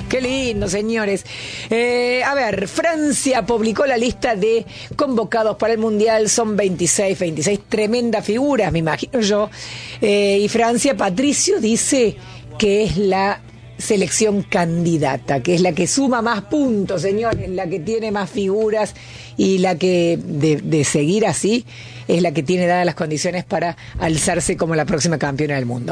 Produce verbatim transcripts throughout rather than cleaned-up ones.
Qué lindo, señores. Eh, a ver, Francia publicó la lista de convocados para el Mundial. Son veintiséis, veintiséis tremendas figuras, me imagino yo. Eh, y Francia, Patricio dice que es la selección candidata, que es la que suma más puntos, señores, la que tiene más figuras y la que, de, de seguir así, es la que tiene dadas las condiciones para alzarse como la próxima campeona del mundo.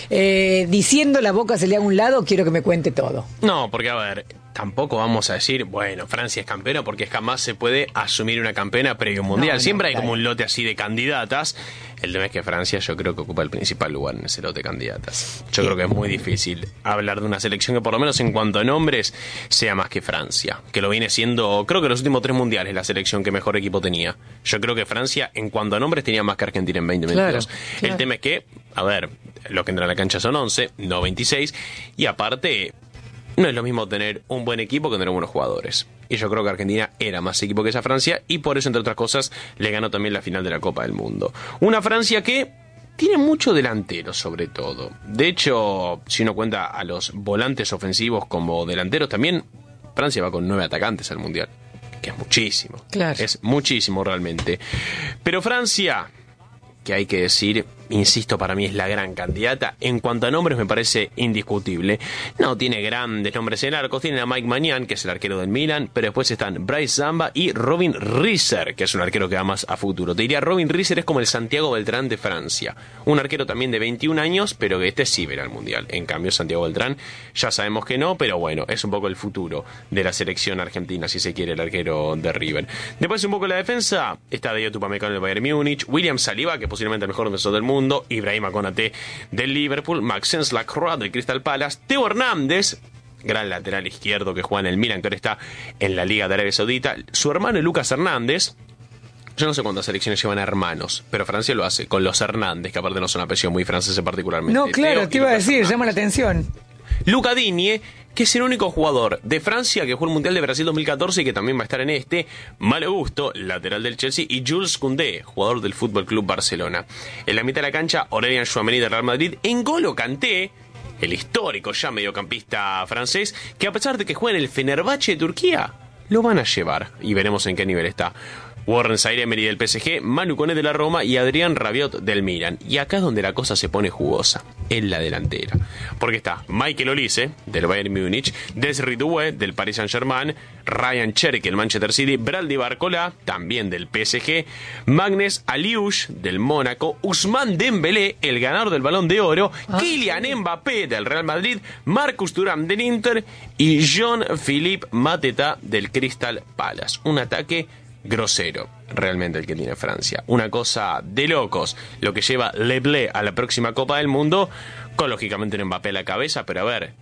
Eh, diciendo la boca se le haga un lado, quiero que me cuente todo. No, porque a ver, tampoco vamos a decir, bueno, Francia es campeona, porque jamás se puede asumir una campeona previo mundial. No, Siempre no, hay claro. como un lote así de candidatas. El tema es que Francia yo creo que ocupa el principal lugar en ese lote de candidatas. Yo creo que es muy difícil hablar de una selección que por lo menos en cuanto a nombres sea más que Francia, que lo viene siendo, creo que los últimos tres mundiales la selección que mejor equipo tenía. Yo creo que Francia en cuanto a nombres tenía más que Argentina en veinte veintidós. Claro, claro. El tema es que, a ver, los que entran a la cancha son once, no veintiséis, y aparte no es lo mismo tener un buen equipo que tener buenos jugadores. Y yo creo que Argentina era más equipo que esa Francia y por eso, entre otras cosas, le ganó también la final de la Copa del Mundo. Una Francia que tiene mucho delantero, sobre todo. De hecho, si uno cuenta a los volantes ofensivos como delanteros, también Francia va con nueve atacantes al Mundial, que es muchísimo. Claro. Es muchísimo realmente. Pero Francia, que hay que decir, insisto, para mí es la gran candidata. En cuanto a nombres me parece indiscutible. No tiene grandes nombres en arcos. Tiene a Mike Maignan, que es el arquero del Milan, pero después están Bryce Samba y Robin Riser, que es un arquero que va más a futuro. Te diría, Robin Riser es como el Santiago Beltrán de Francia. Un arquero también de veintiún años, pero que este sí verá al Mundial. En cambio, Santiago Beltrán ya sabemos que no, pero bueno, es un poco el futuro de la selección argentina, si se quiere, el arquero de River. Después un poco la defensa. Está Dayot Upamecano del Bayern Múnich, William Saliba, que posiblemente el mejor defensor del mundo, Ibrahima Konaté del Liverpool, Maxence Lacroix del Crystal Palace, Theo Hernández, gran lateral izquierdo que juega en el Milan, que ahora está en la Liga de Arabia Saudita, su hermano Lucas Hernández. Yo no sé cuántas selecciones llevan hermanos, pero Francia lo hace con los Hernández, que aparte no son apellidos muy franceses particularmente. No, claro, Theo te iba a decir, Hernández. Llama la atención. Luca Digne, que es el único jugador de Francia que jugó el Mundial de Brasil dos mil catorce y que también va a estar en este. Malo Gusto, lateral del Chelsea, y Jules Koundé, jugador del Fútbol Club Barcelona. En la mitad de la cancha, Aurélien Tchouaméni del Real Madrid. N'Golo Kanté, el histórico ya mediocampista francés, que a pesar de que juega en el Fenerbahce de Turquía, lo van a llevar y veremos en qué nivel está. Warren Zaïre-Emery del P S G, Manu Koné de la Roma y Adrián Rabiot del Milan. Y acá es donde la cosa se pone jugosa, en la delantera. Porque está Michael Olise, del Bayern Múnich, Desiree Doué, del Paris Saint-Germain, Ryan Cherki, del Manchester City, Bradley Barcola, también del P S G, Magnus Aliouche, del Mónaco, Ousmane Dembélé, el ganador del Balón de Oro, ah, Kylian sí. Mbappé, del Real Madrid, Marcus Thuram, del Inter, y Jean-Philippe Mateta, del Crystal Palace. Un ataque grosero, realmente, el que tiene Francia. Una cosa de locos, lo que lleva Le Blé a la próxima Copa del Mundo, con lógicamente un Mbappé a la cabeza, pero a ver,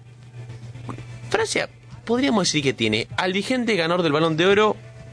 Francia, podríamos decir que tiene al vigente ganador del Balón de Oro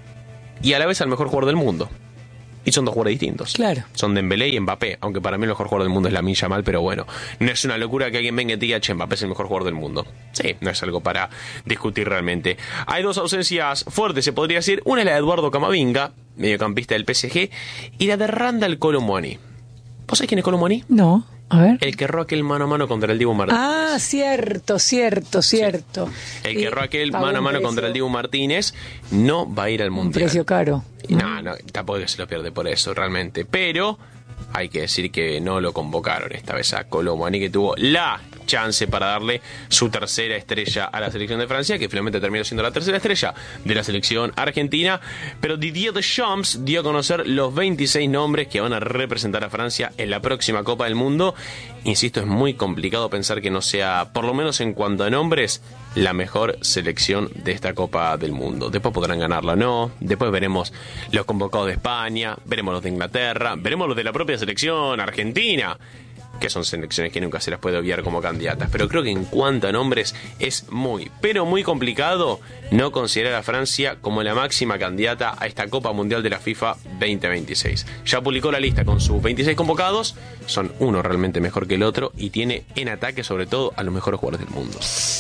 y a la vez al mejor jugador del mundo. Y son dos jugadores distintos. Claro. Son Dembélé y Mbappé, aunque para mí el mejor jugador del mundo es Lamine Yamal, pero bueno, no es una locura que alguien venga y diga, che, Mbappé es el mejor jugador del mundo. Sí, no es algo para discutir realmente. Hay dos ausencias fuertes, se podría decir. Una es la de Eduardo Camavinga, mediocampista del P S G, y la de Randal Kolo Muani. ¿Vos sabés quién es Kolo Muani? No. A ver. El que erró aquel mano a mano contra el Dibu Martínez. Ah, cierto, cierto, cierto. Sí. El que erró aquel mano a mano contra el Dibu Martínez no va a ir al Mundial. Un precio caro. No, no, tampoco que se lo pierde por eso, realmente. Pero hay que decir que no lo convocaron esta vez a Kolo Muani, que tuvo la chance para darle su tercera estrella a la selección de Francia, que finalmente terminó siendo la tercera estrella de la selección argentina. Pero Didier Deschamps dio a conocer los veintiséis nombres que van a representar a Francia en la próxima Copa del Mundo. Insisto, es muy complicado pensar que no sea, por lo menos en cuanto a nombres, la mejor selección de esta Copa del Mundo. Después podrán ganarla o no, después veremos los convocados de España, veremos los de Inglaterra, veremos los de la propia selección argentina, que son selecciones que nunca se las puede obviar como candidatas. Pero creo que en cuanto a nombres es muy, pero muy complicado no considerar a Francia como la máxima candidata a esta Copa Mundial de la FIFA veinte veintiséis. Ya publicó la lista con sus veintiséis convocados, son uno realmente mejor que el otro y tiene en ataque sobre todo a los mejores jugadores del mundo.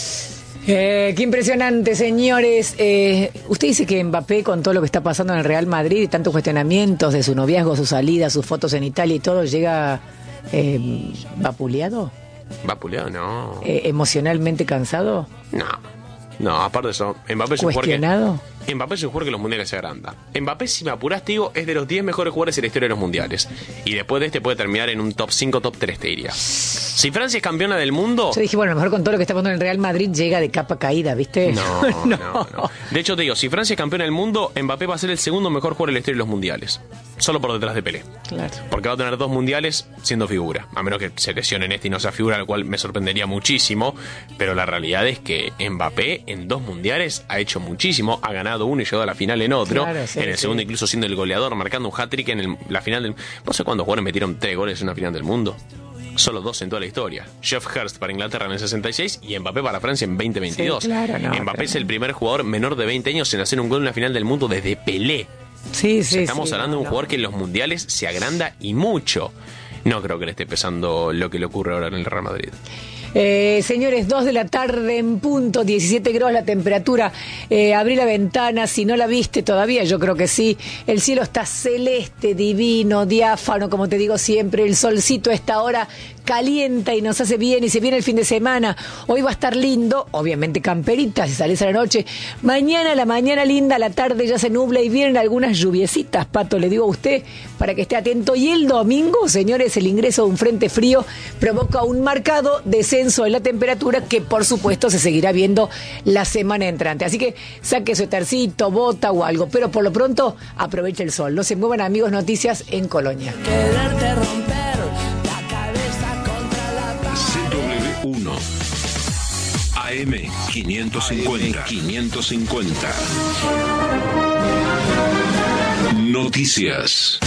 Eh, qué impresionante, señores. Eh, usted dice que Mbappé, con todo lo que está pasando en el Real Madrid y tantos cuestionamientos de su noviazgo, su salida, sus fotos en Italia y todo, llega eh, vapuleado. ¿Vapuleado? No. Eh, ¿Emocionalmente cansado? No. No, aparte de eso, Mbappé es un jugador ¿Cuestionado? que... Mbappé es un jugador que los mundiales se agranda. Mbappé, si me apurás, te digo, es de los diez mejores jugadores en la historia de los mundiales. Y después de este puede terminar en un top cinco, top tres, te diría. Si Francia es campeona del mundo... Yo dije, bueno, a lo mejor con todo lo que está pasando en el Real Madrid llega de capa caída, ¿viste? No, no, no, no. De hecho, te digo, si Francia es campeona del mundo, Mbappé va a ser el segundo mejor jugador en la historia de los mundiales. Solo por detrás de Pelé. Claro. Porque va a tener dos mundiales siendo figura. A menos que se lesione en este y no sea figura, lo cual me sorprendería muchísimo. Pero la realidad es que Mbappé en dos mundiales ha hecho muchísimo. Ha ganado uno y llegado a la final en otro. Claro, sí, en el sí. segundo incluso siendo el goleador, marcando un hat-trick en el- la final del... No sé cuántos jugadores metieron tres goles en una final del mundo. Solo dos en toda la historia. Geoff Hurst para Inglaterra en el sesenta y seis y Mbappé para Francia en veinte veintidós. Sí, claro, no, Mbappé pero- es el primer jugador menor de veinte años en hacer un gol en la final del mundo desde Pelé. Sí, O sea, sí, estamos sí, hablando no, de un no. jugador que en los mundiales se agranda y mucho. No creo que le esté pesando lo que le ocurre ahora en el Real Madrid. Eh, señores, dos de la tarde en punto, diecisiete grados la temperatura. Eh, abrí la ventana, si no la viste todavía, yo creo que sí. El cielo está celeste, divino, diáfano, como te digo siempre. El solcito a esta hora calienta y nos hace bien y se viene el fin de semana. Hoy va a estar lindo, obviamente camperita si salís a la noche. Mañana, la mañana linda, la tarde ya se nubla y vienen algunas lluviecitas, Pato, le digo a usted, para que esté atento. Y el domingo, señores, el ingreso de un frente frío provoca un marcado descenso en la temperatura que, por supuesto, se seguirá viendo la semana entrante. Así que saque su tercito, bota o algo, pero por lo pronto aproveche el sol. No se muevan, amigos, noticias en Colonia. Quererte romper la cabeza contra la C W uno A M quinientos cincuenta. quinientos cincuenta. Noticias.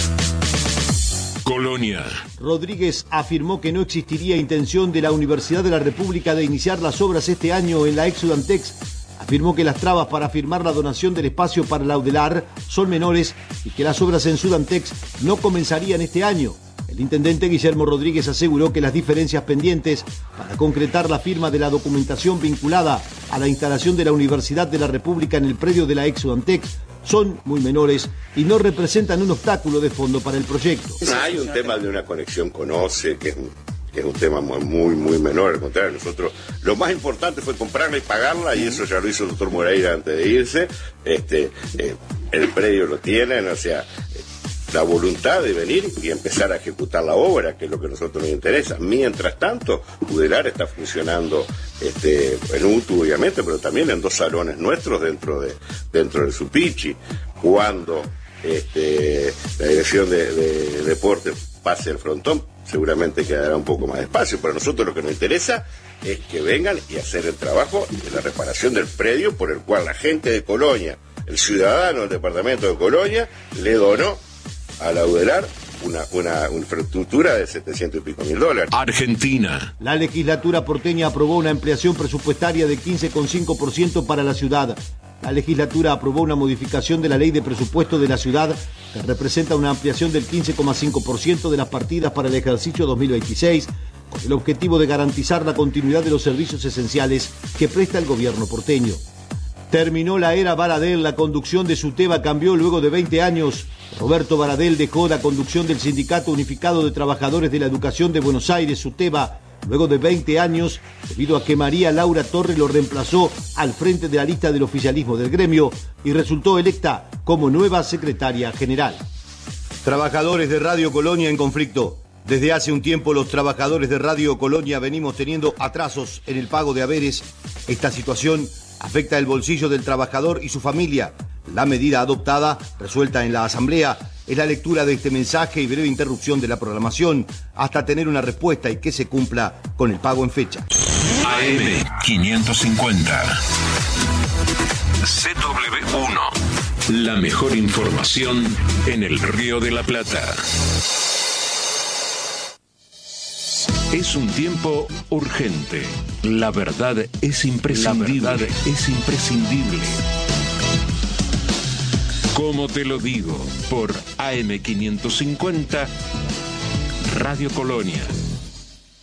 Colonia. Rodríguez afirmó que no existiría intención de la Universidad de la República de iniciar las obras este año en la ex Sudantex. Afirmó que las trabas para firmar la donación del espacio para la UDELAR son menores y que las obras en Sudantex no comenzarían este año. El intendente Guillermo Rodríguez aseguró que las diferencias pendientes para concretar la firma de la documentación vinculada a la instalación de la Universidad de la República en el predio de la ex Sudantex son muy menores y no representan un obstáculo de fondo para el proyecto. Hay un tema de una conexión con OCE, que es un, que es un tema muy, muy, muy menor. Al contrario, nosotros lo más importante fue comprarla y pagarla, y eso ya lo hizo el doctor Moreira antes de irse. Este, eh, el predio lo tienen, o sea, la voluntad de venir y empezar a ejecutar la obra, que es lo que a nosotros nos interesa. Mientras tanto, UDELAR está funcionando este, en U T U, obviamente, pero también en dos salones nuestros dentro de dentro del Supichi. Cuando este, la dirección de, de deporte pase al frontón, seguramente quedará un poco más de espacio. Pero a nosotros lo que nos interesa es que vengan y hacer el trabajo de la reparación del predio por el cual la gente de Colonia, el ciudadano del departamento de Colonia, le donó a la UDELAR una, una, una infraestructura de setecientos y pico mil dólares. Argentina. La legislatura porteña aprobó una ampliación presupuestaria de quince coma cinco por ciento para la ciudad. La legislatura aprobó una modificación de la ley de presupuesto de la ciudad que representa una ampliación del quince coma cinco por ciento de las partidas para el ejercicio dos mil veintiséis, con el objetivo de garantizar la continuidad de los servicios esenciales que presta el gobierno porteño. Terminó la era Baradel, la conducción de SUTEBA cambió luego de veinte años. Roberto Baradel dejó la conducción del Sindicato Unificado de Trabajadores de la Educación de Buenos Aires, SUTEBA, luego de veinte años, debido a que María Laura Torre lo reemplazó al frente de la lista del oficialismo del gremio y resultó electa como nueva secretaria general. Trabajadores de Radio Colonia en conflicto. Desde hace un tiempo los trabajadores de Radio Colonia venimos teniendo atrasos en el pago de haberes. Esta situación afecta el bolsillo del trabajador y su familia. La medida adoptada, resuelta en la Asamblea, es la lectura de este mensaje y breve interrupción de la programación hasta tener una respuesta y que se cumpla con el pago en fecha. A M quinientos cincuenta. C W uno. La mejor información en el Río de la Plata. Es un tiempo urgente. La verdad es imprescindible. La verdad es imprescindible. Como te lo digo, por A M quinientos cincuenta, Radio Colonia.